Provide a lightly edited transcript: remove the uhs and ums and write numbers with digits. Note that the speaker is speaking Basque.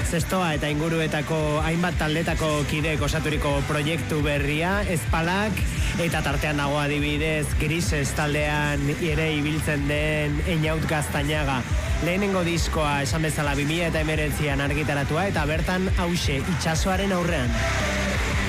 Zestoa eta inguruetako hainbat taldetako kideek osaturiko proiektu berria, Ezpalak, eta tartean dago adibidez Grises taldean ere ibiltzen den Einaut Gaztañaga. Lehenengo diskoa esan bezala 2019an argitaratua eta bertan hauxe itsasoaren aurrean.